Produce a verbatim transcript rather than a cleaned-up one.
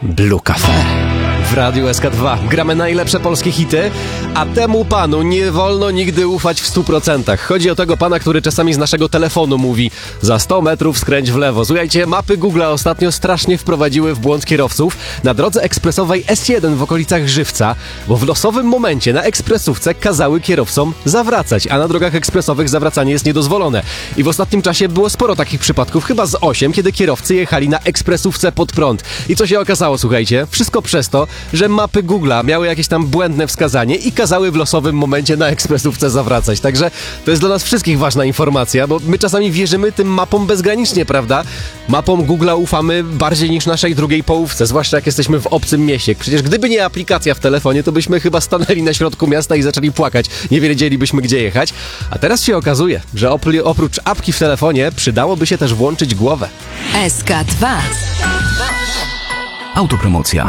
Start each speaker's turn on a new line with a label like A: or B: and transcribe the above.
A: Blue Cafe. W Radiu S K dwa gramy najlepsze polskie hity, a temu panu nie wolno nigdy ufać w stu procentach. Chodzi o tego pana, który czasami z naszego telefonu mówi: za sto metrów skręć w lewo. Słuchajcie, mapy Google'a ostatnio strasznie wprowadziły w błąd kierowców na drodze ekspresowej S jeden w okolicach Żywca, bo w losowym momencie na ekspresówce kazały kierowcom zawracać, a na drogach ekspresowych zawracanie jest niedozwolone. I w ostatnim czasie było sporo takich przypadków, chyba z osiem, kiedy kierowcy jechali na ekspresówce pod prąd. I co się okazało, słuchajcie? Wszystko przez to, że mapy Google'a miały jakieś tam błędne wskazanie i kazały w losowym momencie na ekspresówce zawracać. Także to jest dla nas wszystkich ważna informacja, bo my czasami wierzymy tym mapom bezgranicznie, prawda? Mapom Google'a ufamy bardziej niż naszej drugiej połówce, zwłaszcza jak jesteśmy w obcym mieście. Przecież gdyby nie aplikacja w telefonie, to byśmy chyba stanęli na środku miasta i zaczęli płakać. Nie wiedzielibyśmy, gdzie jechać. A teraz się okazuje, że opr- oprócz apki w telefonie przydałoby się też włączyć głowę.
B: S K dwa.
C: Autopromocja.